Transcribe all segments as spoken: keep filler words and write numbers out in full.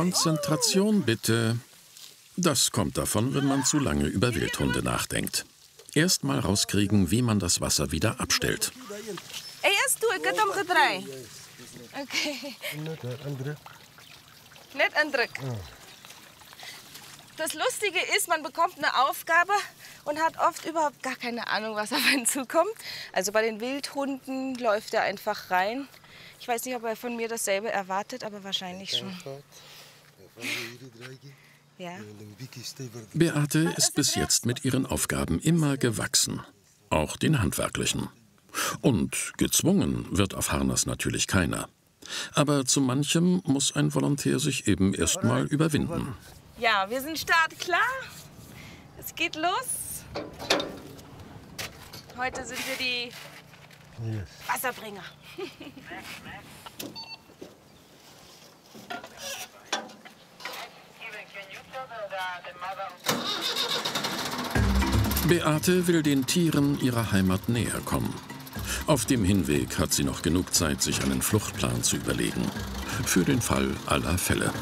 Konzentration bitte. Das kommt davon, wenn man zu lange über Wildhunde nachdenkt. Erst mal rauskriegen, wie man das Wasser wieder abstellt. Erst du, ich gehe um drei. Okay. Nicht andrücken. Das Lustige ist, man bekommt eine Aufgabe und hat oft überhaupt gar keine Ahnung, was auf einen zukommt. Also bei den Wildhunden läuft er einfach rein. Ich weiß nicht, ob er von mir dasselbe erwartet, aber wahrscheinlich schon. Ja. Beate ist bis jetzt mit ihren Aufgaben immer gewachsen, auch den handwerklichen. Und gezwungen wird auf Harnas natürlich keiner. Aber zu manchem muss ein Volontär sich eben erst mal überwinden. Ja, wir sind startklar. Es geht los. Heute sind wir die Wasserbringer. Beate will den Tieren ihrer Heimat näher kommen. Auf dem Hinweg hat sie noch genug Zeit, sich einen Fluchtplan zu überlegen. Für den Fall aller Fälle.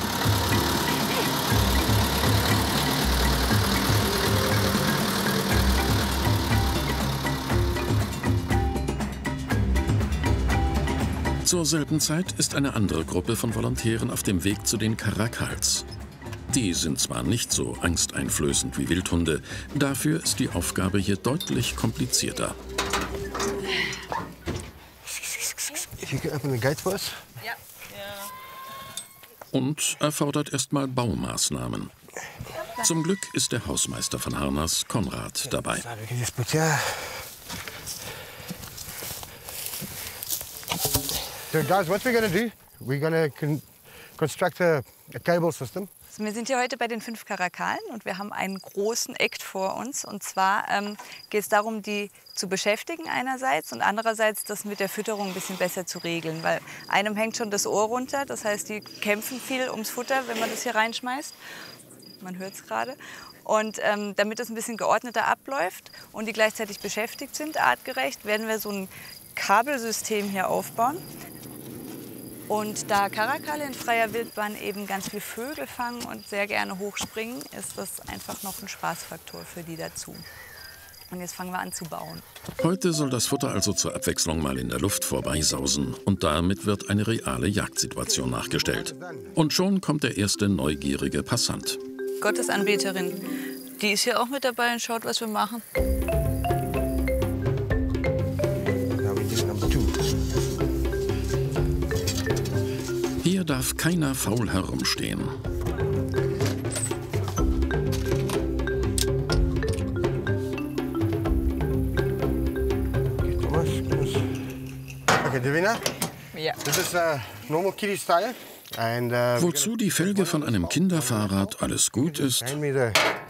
Zur selben Zeit ist eine andere Gruppe von Volontären auf dem Weg zu den Karakals. Die sind zwar nicht so angsteinflößend wie Wildhunde, dafür ist die Aufgabe hier deutlich komplizierter. Und erfordert erstmal Baumaßnahmen. Zum Glück ist der Hausmeister von Harnas, Konrad, dabei. So guys, what we're going to do, we're going to con construct a, a cable system. Wir sind hier heute bei den fünf Karakalen und wir haben einen großen Act vor uns. Und zwar ähm, geht es darum, die zu beschäftigen einerseits und andererseits das mit der Fütterung ein bisschen besser zu regeln. Weil einem hängt schon das Ohr runter, das heißt, die kämpfen viel ums Futter, wenn man das hier reinschmeißt. Man hört es gerade. Und ähm, damit das ein bisschen geordneter abläuft und die gleichzeitig beschäftigt sind, artgerecht, werden wir so ein Kabelsystem hier aufbauen. Und da Karakale in freier Wildbahn eben ganz viele Vögel fangen und sehr gerne hochspringen, ist das einfach noch ein Spaßfaktor für die dazu. Und jetzt fangen wir an zu bauen. Heute soll das Futter also zur Abwechslung mal in der Luft vorbeisausen. Und damit wird eine reale Jagdsituation nachgestellt. Und schon kommt der erste neugierige Passant. Gottesanbeterin, die ist hier auch mit dabei und schaut, was wir machen. Hier darf keiner faul herumstehen. Okay, Davina? Ja. This is a normal kiddie style. And, uh, Wozu die Felge von einem Kinderfahrrad alles gut ist, hand me the